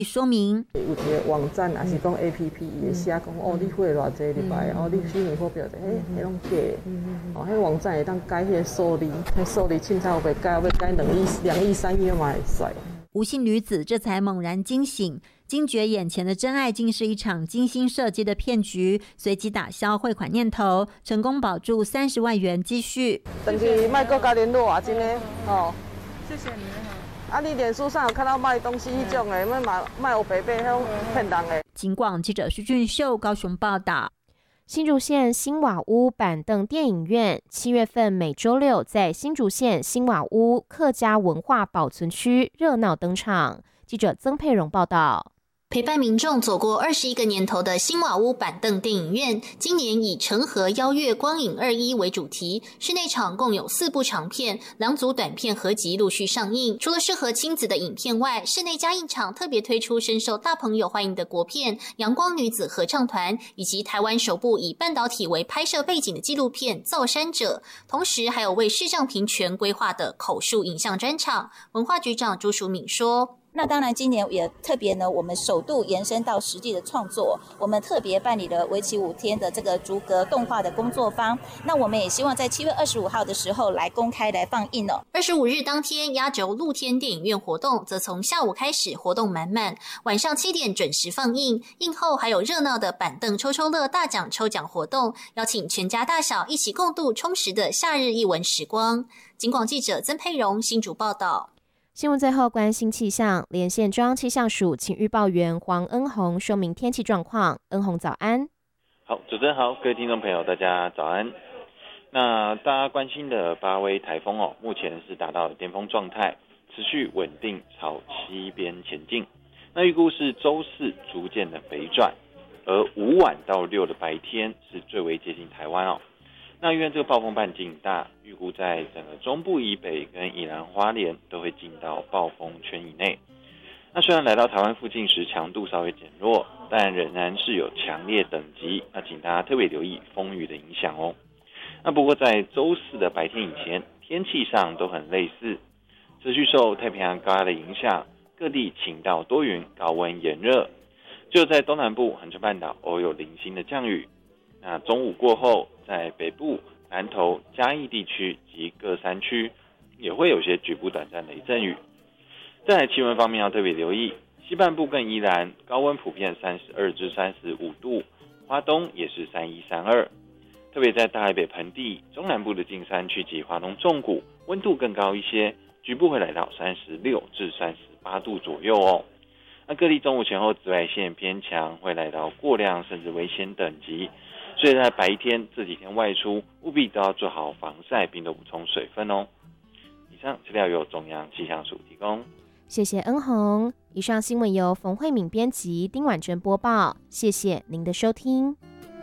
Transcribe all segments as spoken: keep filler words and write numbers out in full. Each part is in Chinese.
说明有一个网站，还是讲 A P P， 伊会写讲哦，你花偌济礼拜，哦，你新年发表者，嘿，迄拢假的。哦，迄网站会当改迄个数字，迄数字凊彩有袂改，要改两亿、两亿、三亿嘛会使。 吴姓女子这才猛然惊醒，惊觉眼前的真爱竟是一场精心设计的骗局，随即打消汇款念头，成功保住三十万元积蓄。 等于卖搁甲联络啊，真的哦。 谢谢你。 啊，你脸书上有看到卖东西迄种的，卖卖有白白迄种骗人的。 警广记者徐俊秀高雄报道。 新竹县新瓦屋板凳电影院七月份每周六在新竹县新瓦屋客家文化保存区热闹登场。记者曾佩蓉报道。 陪伴民众走过二十一个年头的新瓦屋板凳电影院，今年以成河邀月光影二一为主题，室内场共有四部长片、两组短片合集陆续上映。除了适合亲子的影片外，室内加映场特别推出深受大朋友欢迎的国片《阳光女子合唱团》，以及台湾首部以半导体为拍摄背景的纪录片《造山者》，同时还有为视障平权规划的口述影像专场。文化局长朱淑敏说。 那当然今年也特别呢，我们首度延伸到实际的创作，我们特别办理了为期五天的这个逐格动画的工作坊。那我们也希望在七月二十五号的时候来公开来放映哦。 二十五日当天压轴露天电影院活动则从下午开始活动满满，晚上七点准时放映。映后还有热闹的板凳抽抽乐大奖抽奖活动，邀请全家大小一起共度充实的夏日艺文时光。警广记者曾佩蓉新竹报道。 新闻最后关心气象，连线中央气象署请预报员黄恩宏说明天气状况。恩宏早安。 好，主持人好，各位听众朋友大家早安。那大家关心的八威台风哦，目前是达到了巅峰状态，持续稳定朝西边前进。那预估是周四逐渐的北转，而五晚到六的白天是最为接近台湾哦。那因为这个暴风半径大，预估在整个中部以北跟宜兰花莲都会进到暴风圈以内。那虽然来到台湾附近时强度稍微减弱，但仍然是有强烈等级，那请大家特别留意风雨的影响哦。那不过在周四的白天以前，天气上都很类似，持续受太平洋高压的影响，各地晴到多云，高温炎热。就在东南部恒春半岛偶有零星的降雨。那中午过后，在北部、南投、嘉义地区及各山区也会有些局部短暂雷阵雨。再来气温方面要特别留意，西半部跟宜兰高温普遍三十二至三十五度，花东也是三十一、三十二。特别在大海北盆地、中南部的近山区及花东纵谷，温度更高一些，局部会来到三十六至三十八度左右哦。那各地中午前后紫外线偏强，会来到过量甚至危险等级。所以在白天这几天外出，务必都要做好防晒，并都补充水分哦。以上资料由中央气象署提供。 谢谢恩宏。以上新闻由冯慧敏编辑，丁婉珍播报。谢谢您的收听。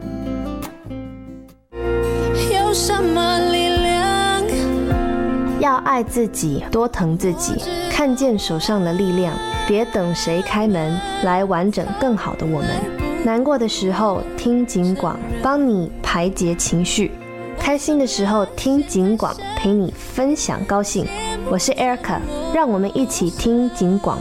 有什么力量？ 要爱自己，多疼自己，看见手上的力量，别等谁开门来完整更好的我们。难过的时候听警广，帮你排解情绪；开心的时候听警广，陪你分享高兴。我是 Erica， 让我们一起听警广